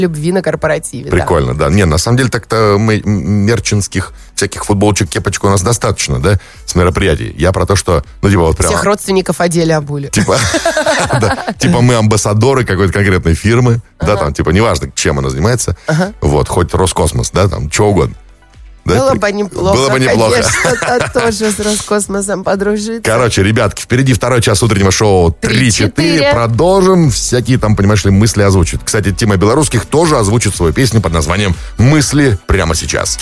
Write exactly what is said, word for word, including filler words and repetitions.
любви на корпоративе. Прикольно, да. да. Не, на самом деле так-то мы мерчинских всяких футболочек, кепочек у нас достаточно, да, с мероприятий. Я про то, что, ну, типа, вот прям... Всех родственников одели, обули. Типа, типа мы амбассадоры какой-то конкретной фирмы, да, там, типа, неважно, чем она занимается, вот, хоть Роскосмос, да, там, что угодно. Да, было бы неплохо, было бы неплохо. конечно, тоже с Роскосмосом подружиться. Короче, ребятки, впереди второй час утреннего шоу три-четыре. Продолжим всякие там, понимаешь ли, мысли озвучит. Кстати, Тима Белорусских тоже озвучит свою песню под названием «Мысли» прямо сейчас.